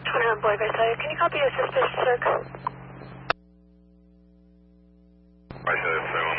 21 Boy Versailles, can you copy a suspicious circ? I said 7